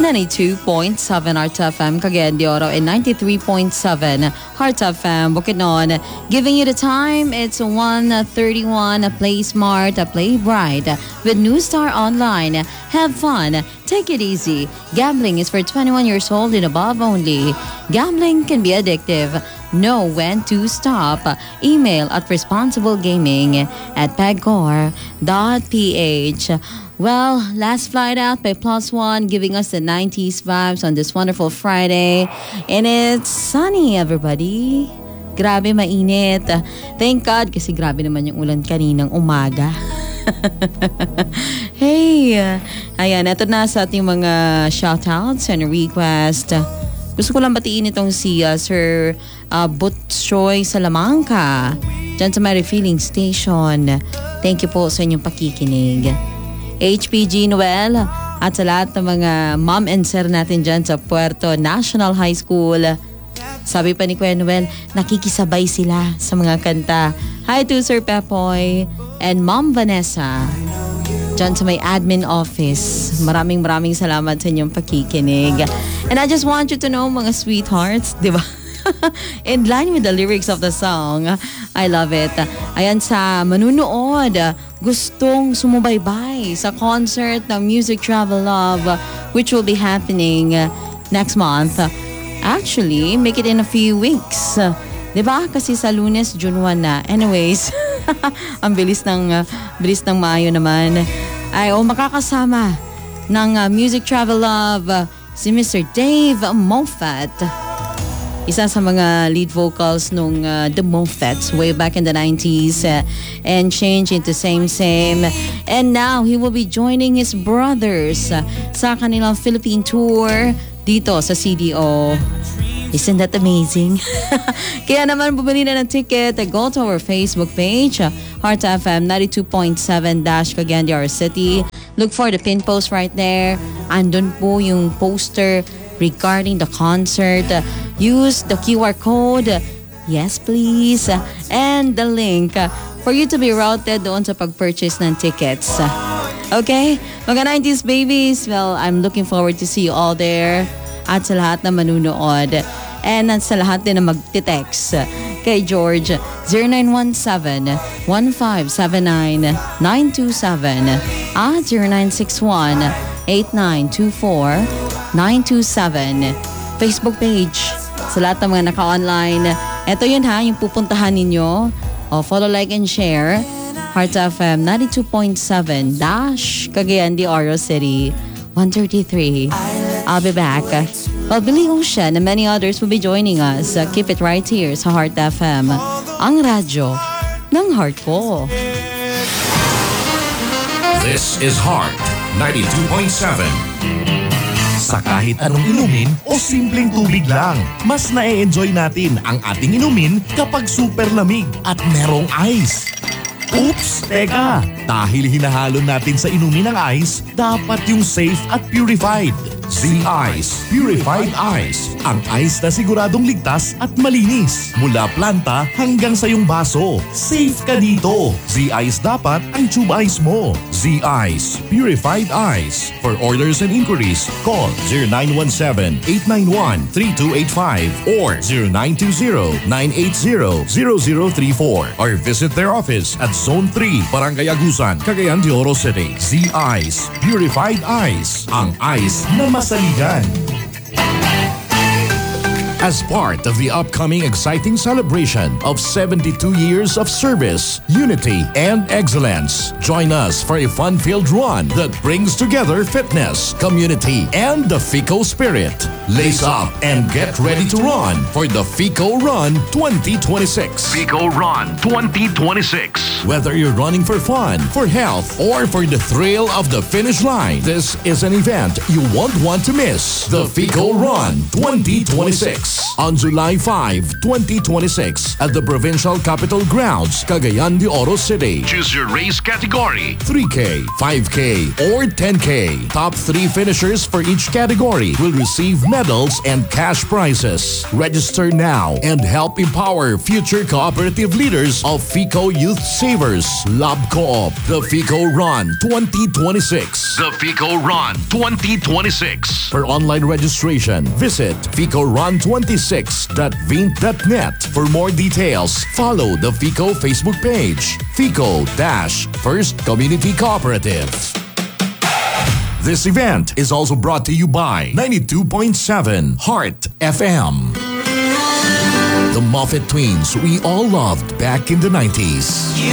92.7 Heart FM Cagayan de Oro, and 93.7 Heart FM Bukidnon. Giving you the time, it's 1:31. Play smart, play bright with New Star Online. Have fun, take it easy. Gambling is for 21 years old and above only. Gambling can be addictive. Know when to stop. Email at responsiblegaming@pagcor.ph. Well, last flight out by Plus One, giving us the 90s vibes on this wonderful Friday. And it's sunny, everybody. Grabe mainit. Thank God, kasi grabe naman yung ulan kaninang umaga. Hey, ayan, eto na sa ating mga shoutouts and request. Gusto ko lang batiin itong si Sir Butchoy Salamanca dyan sa may refilling station. Thank you po sa inyong pakikinig. HPG Noel at sa lahat ng mga mom and sir natin dyan sa Puerto National High School. Sabi pa ni Kuya Noel, nakikisabay sila sa mga kanta. Hi to Sir Pepoy and Mom Vanessa dyan sa may admin office. Maraming salamat sa inyong pakikinig. And I just want you to know, mga sweethearts, di ba? In line with the lyrics of the song, I love it. Ayan, sa manunood, gustong sumubaybay sa concert ng Music Travel Love, which will be happening next month. Actually, make it in a few weeks. Diba? Kasi sa Lunes, June 1 na. Anyways, ang bilis ng Mayo naman. Ay, makakasama ng Music Travel Love si Mr. Dave Moffat. Isa sa mga lead vocals nung The Moffats way back in the 90s and changed into Same. And now, he will be joining his brothers sa kanilang Philippine tour dito sa CDO. Isn't that amazing? Kaya naman bumili na ng ticket. Go to our Facebook page, Heart FM 92.7 Cagayan City. Look for the pin post right there. Andun po yung poster regarding the concert. Use the QR code, yes please, and the link for you to be routed doon sa pag-purchase ng tickets. Okay? Mga 90s babies, well, I'm looking forward to see you all there at sa lahat na manunood. And sa lahat din na magte-text kay George, 0917-1579-927 at 0961-8924-927. Facebook page. Sa lahat ng mga naka-online, eto yun ha, yung pupuntahan ninyo. Follow, like, and share. Heart FM 92.7 Cagayan de Oro City 133. I'll be back. Well, Billy Ocean and many others will be joining us. Keep it right here sa Heart FM, ang radyo ng heart ko. This is Heart 92.7. Sa kahit anong inumin o simpleng tubig lang, mas na-enjoy natin ang ating inumin kapag super lamig at merong ice. Oops! Teka! Dahil hinahalo natin sa inumin ng ice, dapat yung safe at purified. Z-Ice Purified Ice. Ang ice na siguradong ligtas at malinis. Mula planta hanggang sa iyong baso. Safe ka dito. Z-Ice dapat ang tube ice mo. Z-Ice Purified Ice. For orders and inquiries, call 0917-891-3285 or 0920-980-0034 or visit their office at Zone 3, Barangay Agusan, Cagayan de Oro City. Z-Ice Purified Ice. Ang ice na masaligan. As part of the upcoming exciting celebration of 72 years of service, unity, and excellence, join us for a fun-filled run that brings together fitness, community, and the FICO spirit. Lace up and get ready to run for the FICO Run 2026. FICO Run 2026. Whether you're running for fun, for health, or for the thrill of the finish line, this is an event you won't want to miss. The FICO Run 2026. on July 5, 2026 at the Provincial Capitol Grounds, Cagayan de Oro City. Choose your race category. 3K, 5K, or 10K. Top 3 finishers for each category will receive medals and cash prizes. Register now and help empower future cooperative leaders of FICO Youth Savers, Lab Co-op, the FICO Run 2026. The FICO Run 2026. For online registration, visit FICORun26.vint.net. For more details, follow the FICO Facebook page, FICO-First Community Cooperative. This event is also brought to you by 92.7 Heart FM. The Moffat Twins we all loved back in the 90s.